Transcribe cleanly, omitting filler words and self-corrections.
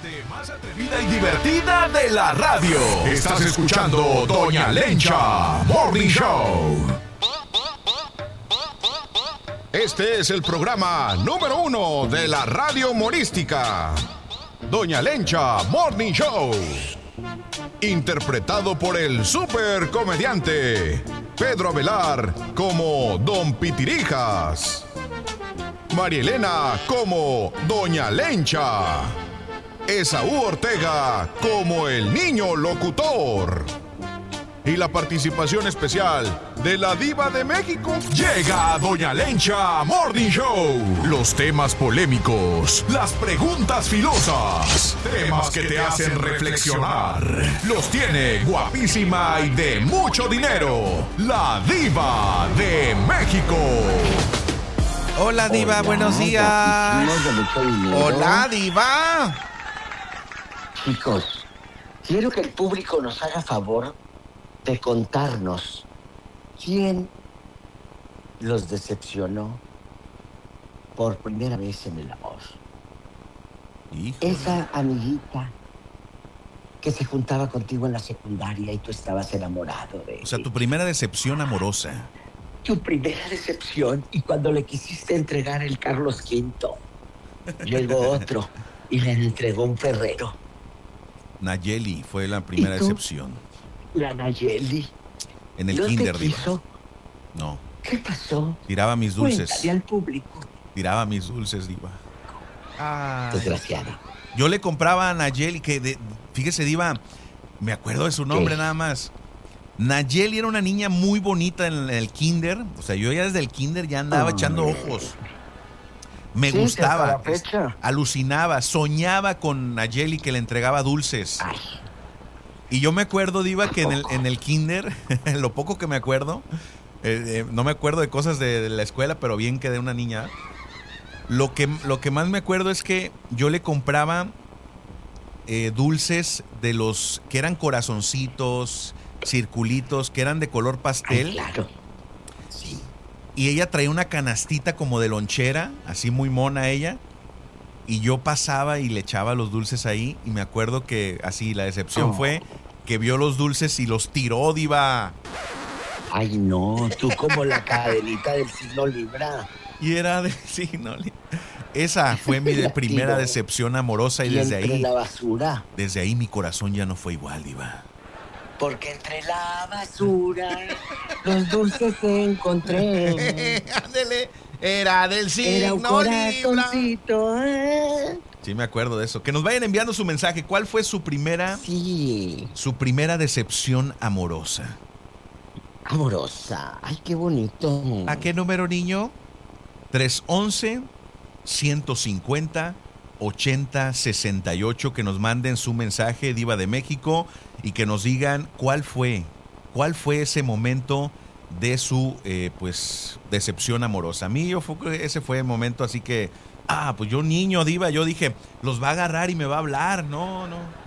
Más atrevida y divertida de la radio. Estás escuchando Doña Lencha Morning Show. Este es el programa número 1 de la radio humorística. Doña Lencha Morning Show. Interpretado por el super comediante Pedro Avelar como Don Pitirijas. María Elena como Doña Lencha. Esaú Ortega como el niño locutor. Y la participación especial de la Diva de México. Llega Doña Lencha Morning Show. Los temas polémicos, las preguntas filosas, temas que te hacen reflexionar. Los tiene guapísima y de mucho dinero, la Diva de México. Hola, Diva, buenos días. Hola, Diva. Chicos, quiero que el público nos haga favor de contarnos quién los decepcionó por primera vez en el amor. Híjole. Esa amiguita que se juntaba contigo en la secundaria y tú estabas enamorado de ella. O sea, tu primera decepción amorosa. Tu primera decepción, y cuando le quisiste entregar el Carlos V, llegó otro y le entregó un Ferrero. Nayeli fue la primera ¿Y tú? decepción. La Nayeli. En el ¿No kinder, te Diva. quiso? No, ¿Qué pasó? tiraba mis dulces. Cuéntale al público. Tiraba mis dulces, Diva. Desgraciada. Yo le compraba a Nayeli, fíjese, Diva, me acuerdo de su nombre ¿Qué? nada más. Nayeli era una niña muy bonita en el kinder. O sea, yo ya desde el kinder ya andaba echando ojos. Me Sí, gustaba, hasta la fecha. alucinaba, soñaba con Nayeli que le entregaba dulces. Ay, Y yo me acuerdo, Diva, que en el kinder, lo poco que me acuerdo, no me acuerdo de cosas de la escuela, pero bien que de una niña. Lo que más me acuerdo es que yo le compraba dulces de los que eran corazoncitos, circulitos, que eran de color pastel. ay, claro. Sí. Y ella traía una canastita como de lonchera, así muy mona ella. Y yo pasaba y le echaba los dulces ahí. Y me acuerdo que así la decepción fue que vio los dulces y los tiró, Diva. Ay, no, tú como la cadenita del signo Libra. Y era de... Sí, no. Esa fue mi La primera tiró. decepción amorosa. Y Y desde entre ahí, la basura. desde ahí mi corazón ya no fue igual, Diva. Porque entre la basura los dulces que encontré. Ándele, era del Era un signo Libra. corazoncito. Sí, me acuerdo de eso. Que nos vayan enviando su mensaje. ¿Cuál fue su primera Sí. decepción amorosa? Amorosa. Ay, qué bonito. ¿A qué número, niño? 311-150-8068. Que nos manden su mensaje, Diva de México, y que nos digan cuál fue ese momento de su decepción amorosa. A mí ese fue el momento, así que pues yo niño, Diva, yo dije, los va a agarrar y me va a hablar. No.